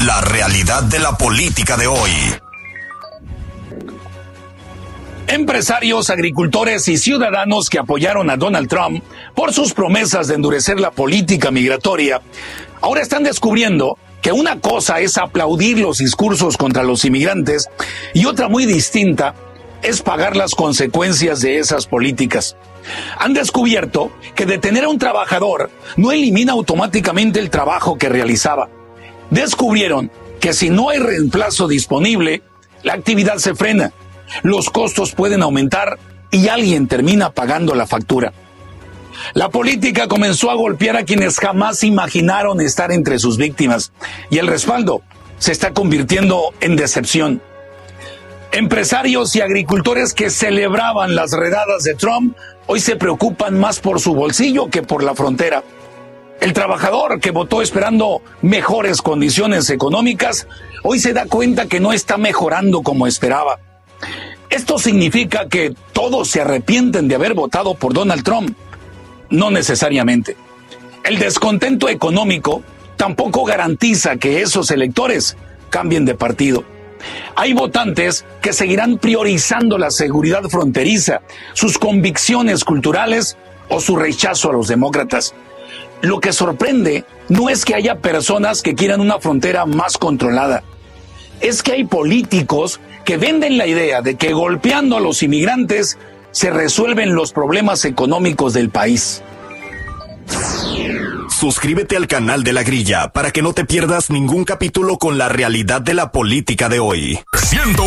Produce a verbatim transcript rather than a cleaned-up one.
La realidad de la política de hoy. Empresarios, agricultores y ciudadanos que apoyaron a Donald Trump por sus promesas de endurecer la política migratoria, ahora están descubriendo que una cosa es aplaudir los discursos contra los inmigrantes y otra muy distinta es pagar las consecuencias de esas políticas. Han descubierto que detener a un trabajador no elimina automáticamente el trabajo que realizaba. Descubrieron que si no hay reemplazo disponible, la actividad se frena, los costos pueden aumentar y alguien termina pagando la factura. La política comenzó a golpear a quienes jamás imaginaron estar entre sus víctimas y el respaldo se está convirtiendo en decepción. Empresarios y agricultores que celebraban las redadas de Trump hoy se preocupan más por su bolsillo que por la frontera. El trabajador que votó esperando mejores condiciones económicas hoy se da cuenta que no está mejorando como esperaba. ¿Esto significa que todos se arrepienten de haber votado por Donald Trump? No necesariamente. El descontento económico tampoco garantiza que esos electores cambien de partido. Hay votantes que seguirán priorizando la seguridad fronteriza, sus convicciones culturales o su rechazo a los demócratas. Lo que sorprende no es que haya personas que quieran una frontera más controlada. Es que hay políticos que venden la idea de que golpeando a los inmigrantes se resuelven los problemas económicos del país. Suscríbete al canal de La Grilla para que no te pierdas ningún capítulo con la realidad de la política de hoy. ciento